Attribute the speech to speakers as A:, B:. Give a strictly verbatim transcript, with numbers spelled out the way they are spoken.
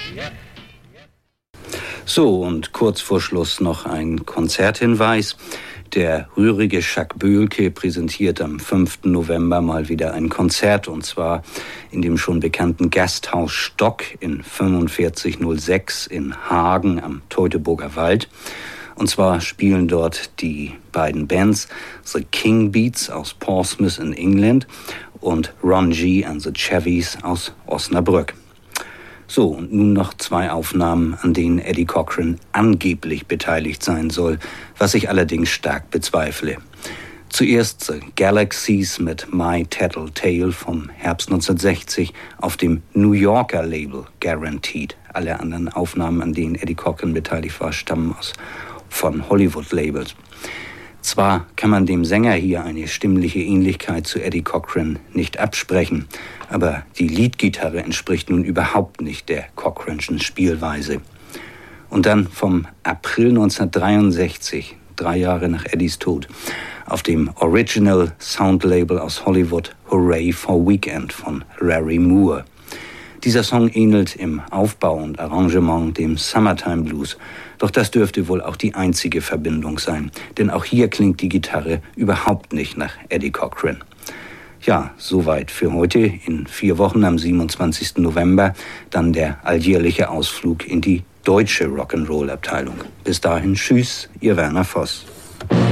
A: So, und kurz vor Schluss noch ein Konzerthinweis. Der rührige Jacques Böhlke präsentiert am fünften November mal wieder ein Konzert, und zwar in dem schon bekannten Gasthaus Stock in fünfundvierzig null sechs in Hagen am Teutoburger Wald. Und zwar spielen dort die beiden Bands The King Beats aus Portsmouth in England und Ron G. and the Chevys aus Osnabrück. So, und nun noch zwei Aufnahmen, an denen Eddie Cochran angeblich beteiligt sein soll, was ich allerdings stark bezweifle. Zuerst The Galaxies mit My Tattletale vom Herbst neunzehnhundertsechzig auf dem New Yorker Label Guaranteed. Alle anderen Aufnahmen, an denen Eddie Cochran beteiligt war, stammen aus von Hollywood-Labels. Zwar kann man dem Sänger hier eine stimmliche Ähnlichkeit zu Eddie Cochran nicht absprechen, aber die Leadgitarre entspricht nun überhaupt nicht der Cochranschen Spielweise. Und dann vom April neunzehnhundertdreiundsechzig, drei Jahre nach Eddies Tod, auf dem Original Sound Label aus Hollywood Hooray for Weekend von Larry Moore. Dieser Song ähnelt im Aufbau und Arrangement dem Summertime Blues. Doch das dürfte wohl auch die einzige Verbindung sein, denn auch hier klingt die Gitarre überhaupt nicht nach Eddie Cochran. Ja, soweit für heute. In vier Wochen am siebenundzwanzigsten November dann der alljährliche Ausflug in die deutsche Rock'n'Roll-Abteilung. Bis dahin, tschüss, ihr Werner Voss.